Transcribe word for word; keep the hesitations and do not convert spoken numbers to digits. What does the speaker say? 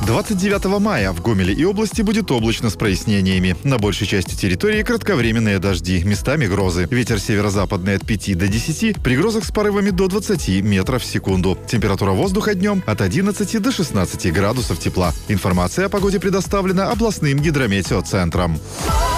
двадцать девятого мая в Гомеле и области будет облачно с прояснениями. На большей части территории кратковременные дожди, местами грозы. Ветер северо-западный от пяти до десяти, при грозах с порывами до двадцати метров в секунду. Температура воздуха днем от одиннадцати до шестнадцати градусов тепла. Информация о погоде предоставлена областным гидрометеоцентром.